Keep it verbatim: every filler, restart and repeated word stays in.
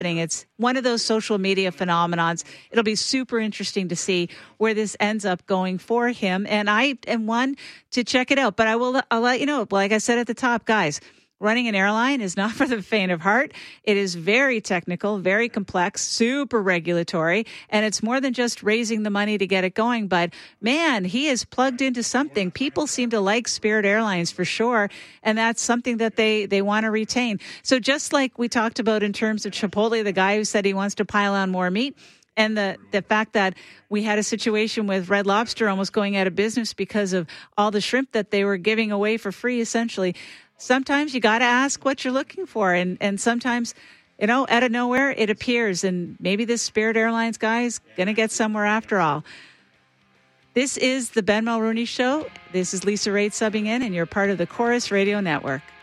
It's one of those social media phenomenons. It'll be super interesting to see where this ends up going for him. And I am one to check it out. But I will I'll let you know, like I said at the top, guys, running an airline is not for the faint of heart. It is very technical, very complex, super regulatory, and it's more than just raising the money to get it going. But man, he is plugged into something. People seem to like Spirit Airlines for sure, and that's something that they, they want to retain. So just like we talked about in terms of Chipotle, the guy who said he wants to pile on more meat, and the, the fact that we had a situation with Red Lobster almost going out of business because of all the shrimp that they were giving away for free, essentially. Sometimes you got to ask what you're looking for. And, and sometimes, you know, out of nowhere, it appears. And maybe this Spirit Airlines guy is going to get somewhere after all. This is the Ben Mulroney Show. This is Lisa Raitt subbing in, and you're part of the Chorus Radio Network.